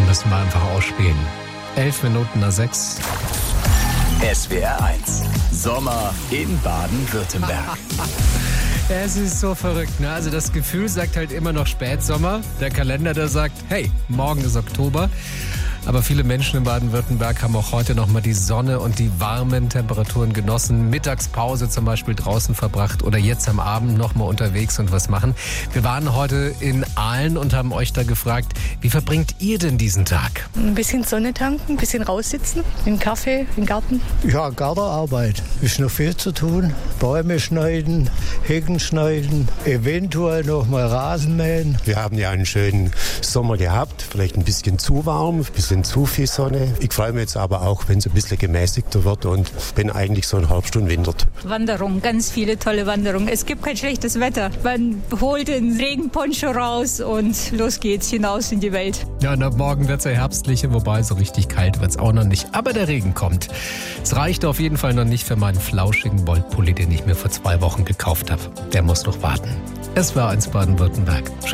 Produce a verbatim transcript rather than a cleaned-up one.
müssen wir einfach ausspielen. Elf Minuten nach sechs. S W R eins. Sommer in Baden-Württemberg. Es ist so verrückt, ne? Also das Gefühl sagt halt immer noch Spätsommer. Der Kalender, der sagt, hey, morgen ist Oktober. Aber viele Menschen in Baden-Württemberg haben auch heute noch mal die Sonne und die warmen Temperaturen genossen. Mittagspause zum Beispiel draußen verbracht oder jetzt am Abend noch mal unterwegs und was machen. Wir waren heute in Aalen und haben euch da gefragt, wie verbringt ihr denn diesen Tag? Ein bisschen Sonne tanken, ein bisschen raussitzen, im Café, im Garten. Ja, Gartenarbeit. Ist noch viel zu tun. Bäume schneiden, Hecken schneiden, eventuell noch mal Rasen mähen. Wir haben ja einen schönen Sommer gehabt, vielleicht ein bisschen zu warm, ein bisschen zu viel Sonne. Ich freue mich jetzt aber auch, wenn es ein bisschen gemäßigter wird und bin eigentlich so ein Herbst- wintert. Wanderung, ganz viele tolle Wanderungen. Es gibt kein schlechtes Wetter. Man holt den Regenponcho raus und los geht's hinaus in die Welt. Ja, und ab morgen wird's ja herbstlicher, wobei so richtig kalt wird's auch noch nicht. Aber der Regen kommt. Es reicht auf jeden Fall noch nicht für meinen flauschigen Wollpulli, den ich mir vor zwei Wochen gekauft habe. Der muss noch warten. Es war eins Baden-Württemberg. Schön